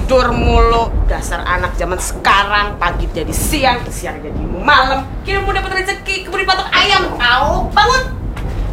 tidur mulu. Dasar anak zaman sekarang, pagi jadi siang, siang jadi malam. Kira mau dapat rezeki